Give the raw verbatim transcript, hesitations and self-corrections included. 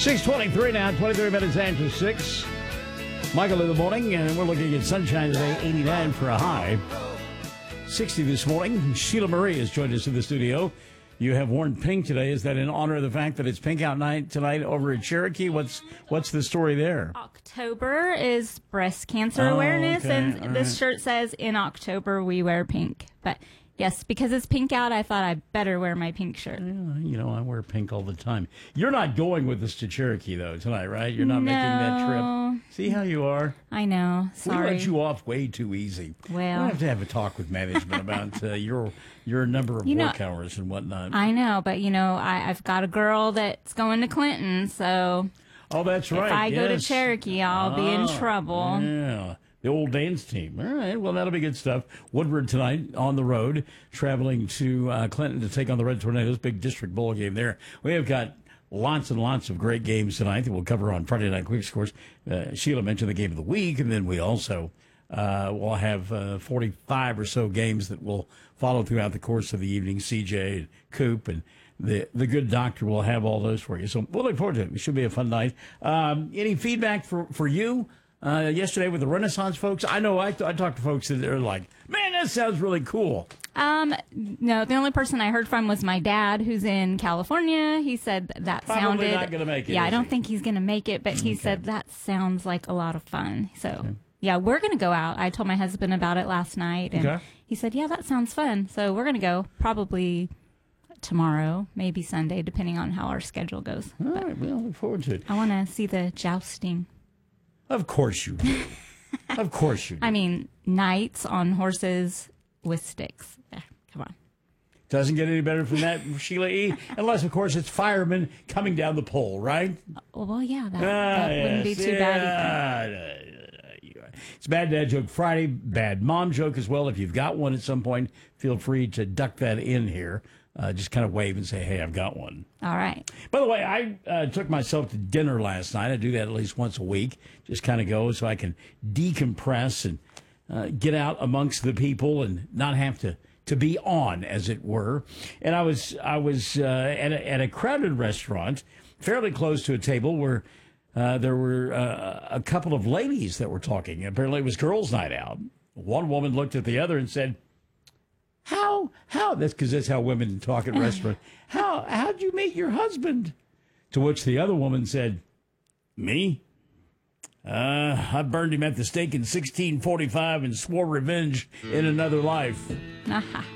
six twenty-three now, twenty-three minutes after six. Michael in the morning, and we're looking at sunshine today, eighty-nine for a high. sixty this morning. Sheila Marie has joined us in the studio. You have worn pink today. Is that in honor of the fact that it's pink out night tonight over at Cherokee? What's what's the story there? October is breast cancer Oh, awareness, okay. and All this right. shirt says, in October, we wear pink. But yes, because it's pink out, I thought I better wear my pink shirt. Yeah, you know, I wear pink all the time. You're not going with us to Cherokee, though, tonight, right? You're not making that No. trip. See how you are? I know. Sorry. We let you off way too easy. Well. We have to have a talk with management about uh, your your number of You know, work hours and whatnot. I know, but, you know, I, I've got a girl that's going to Clinton, so oh, that's right. if I go to yes. Cherokee, I'll be in Ah, trouble. Yeah. The old dance team. All right. Well, that'll be good stuff. Woodward tonight on the road, traveling to uh, Clinton to take on the Red Tornadoes. Big district bowl game there. We have got lots and lots of great games tonight that we'll cover on Friday Night Quicks. Of course, uh, Sheila mentioned the game of the week, and then we also uh, will have uh, forty-five or so games that will follow throughout the course of the evening. C J and Coop and the the good doctor will have all those for you. So we'll look forward to it. It should be a fun night. Um, any feedback for, for you? Uh, yesterday with the Renaissance folks, I know I, I talked to folks that are like, man, that sounds really cool. Um, no, the only person I heard from was my dad, who's in California. He said that, that Probably sounded. not gonna make it, Yeah, is I don't he? think he's going to make it, but he Okay. said that sounds like a lot of fun. So, yeah, we're going to go out. I told my husband about it last night, and Okay. he said, yeah, that sounds fun. So we're going to go probably tomorrow, maybe Sunday, depending on how our schedule goes. All right, well, look forward to it. I want to see the jousting. Of course you do. Of course you do. I mean, knights on horses with sticks. Yeah, come on. Doesn't get any better from that, Sheila E. Unless, of course, it's firemen coming down the pole, right? Oh, well, yeah, that, Ah, that wouldn't be yes, too bad. yeah. It's Bad Dad Joke Friday, Bad Mom Joke as well. If you've got one at some point, feel free to duck that in here. Uh, just kind of wave and say, hey, I've got one. All right. By the way, I uh, took myself to dinner last night. I do that at least once a week. Just kind of go so I can decompress and uh, get out amongst the people and not have to, to be on, as it were. And I was I was uh, at, a, at a crowded restaurant, fairly close to a table where uh, there were uh, a couple of ladies that were talking. Apparently it was girls' night out. One woman looked at the other and said, How, how, that's because that's how women talk at restaurants. How, how'd you meet your husband? To which the other woman said, me? Uh, I burned him at the stake in sixteen forty-five and swore revenge in another life.